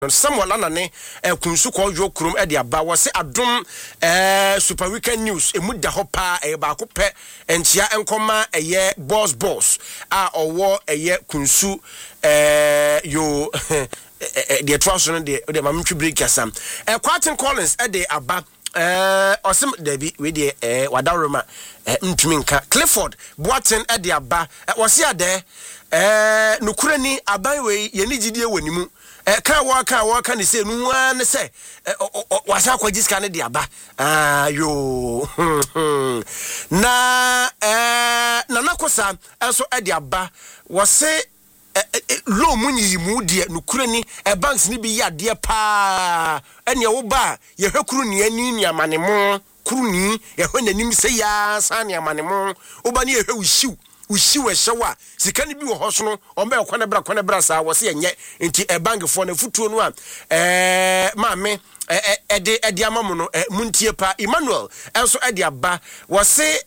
Samuel Anane kunsu ko jo krum e de aba wo se adom super weekend news emu da hopa e ba ko pe entia enkoma eye boss a owo eye kunsu yo de traso no de mamtwi break asam Quentin Collins e de aba osem David we de wadaroma ntumi nka Clifford Boaten e de aba wo se ade nukurani aban we ye ni gidie wanimu ka waka ne se nu an se wasa kwajiska ne de aba yo na nakosa enso e de aba wo se lo munyi mu de nukurani banks ni bi ya de pa ene wo ba ye hwekuru ne ani ni amane mo kuru ni ye hwe nanim se ya san ne amane mo wo ba ne ye hwe ushiwe shawa sikani bi wo hoso no ombe kwane bra sa wo se enye enti bank fo na futuo no a maame ede amamu no muntie pa Emmanuel enso ede aba wo se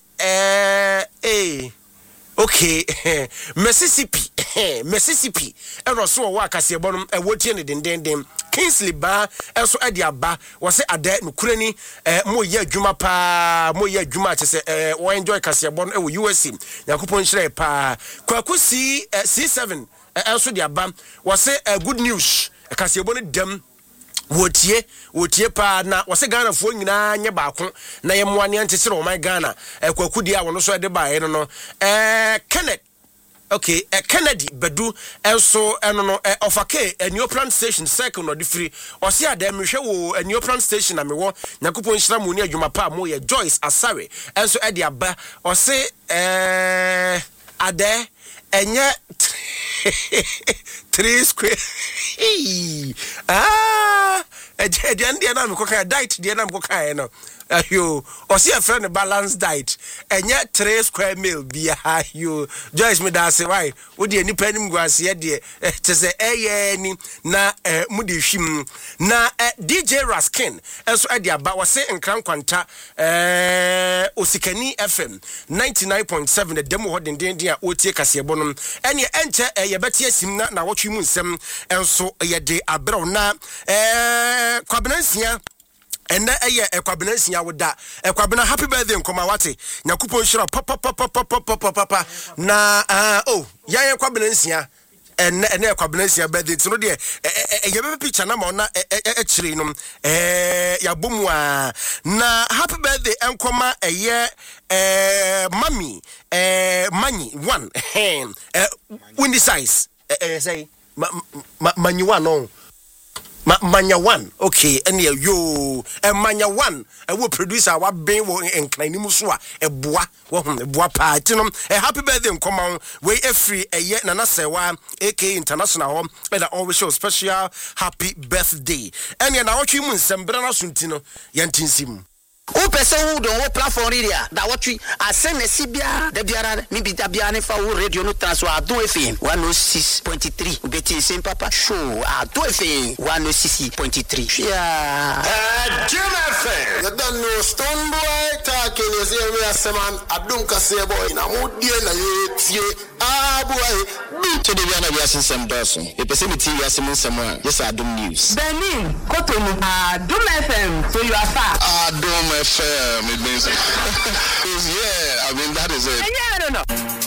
okay Mississippi eno so wo akase ebono wotie ne dendendem Kingsley ba enso ede aba wo se ade nukurani mo ye adwuma pa mo ye adwuma che se wo enjoy kase ebono e wo USC yakopon hire pa kwakusi C7 enso de aba wo se good news kase ebono dem wotie pa na wose Ghana fo nyina nye baako na ye moane antesere o man Ghana kwakudi a wono so de ba ye no Kenneth okay Kennedy Bedu enso eno no ofake Neoplan station circle no de free ose adem hwe wo Neoplan station na mewo yakopon hira mu ni adwuma pa mo ye Joyce Asare enso e de aba ose ade enye 3 square ejende na me koka diet de na me koka no ayo osi a friend balance diet enye 3 square meal bia ayo Joyce me da se why wo de nipa nim guase de tese ni na mu de hwim na DJ Raskin enso e de aba wo se nkran kwanta Osikani FM 99.7 de demo ho denden a otie kase ebo no ene enche ye beti asim na wotwe mu nsem enso ye de abrew na kwabenansia ene eye ekwabenansia woda ekwabena happy birthday nkoma wate nyakupon hira papa na ya ekwabenansia ene ekwabenansia birthday tino de ye be picture na ma na ekire no ya bomu na happy birthday enkoma eye mami manyi one windy size say manyi one no manya one okay ene yo manya one wo producer wa ben wo enkanimu so a eboa wo eboa pa tinom happy birthday nkoma we free eye nana sewa AK international home and always show special happy birthday ene na wotwe mu nsembra na suntino yantinsim o person who don't platform area that what we asem na sibia da biara ni bi da biara ne fa wo radio no transfer Ado FM 106.3 ubeti sem papa show Ado FM 106.3 yeah Jim FM you don't know Stone Boy talking you say me aseman Adum Kase boy na mo die na ye tie boy to the biara we asem doso e person me tie asem nsem a yes Adum news Benin Kotonu Adum FM so you are far Adum FM, it means, yeah, I mean, that is it. Yeah, I don't know.